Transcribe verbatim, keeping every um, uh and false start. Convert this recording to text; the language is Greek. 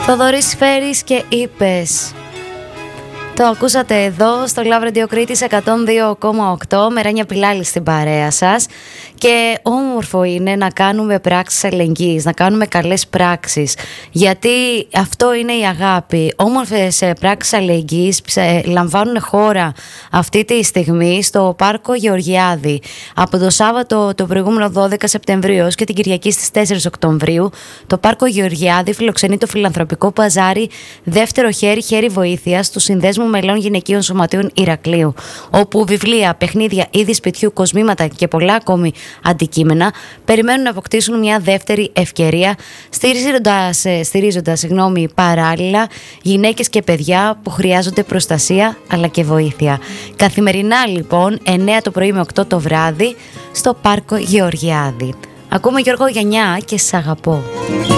Θοδωρής Φέρης και είπες. Το ακούσατε εδώ στο Love Radio Κρήτης εκατόν δύο κόμμα οκτώ με Ρένια Πιλάλη στην παρέα σας. Και όμορφο είναι να κάνουμε πράξεις αλληλεγγύης, να κάνουμε καλές πράξεις, γιατί αυτό είναι η αγάπη. Όμορφες πράξεις αλληλεγγύης λαμβάνουν χώρα αυτή τη στιγμή στο Πάρκο Γεωργιάδη από το Σάββατο το προηγούμενο δώδεκα Σεπτεμβρίου και την Κυριακή στις τέσσερις Οκτωβρίου. Το Πάρκο Γεωργιάδη φιλοξενεί το φιλανθρωπικό παζάρι δεύτερο χέρι-χέρι βοήθειας του Συνδέσμου Μελών Γυναικείων Σωματείων Ηρακλείου, όπου βιβλία, παιχνίδια, είδη σπιτιού, κοσμήματα και πολλά ακόμη αντικείμενα περιμένουν να αποκτήσουν μια δεύτερη ευκαιρία, στηρίζοντας, στηρίζοντας συγγνώμη, παράλληλα γυναίκες και παιδιά που χρειάζονται προστασία αλλά και βοήθεια. Καθημερινά λοιπόν εννιά το πρωί με οκτώ το βράδυ στο Πάρκο Γεωργιάδη. Ακούμε Γιώργο Γιαννιά και «Σ' αγαπώ».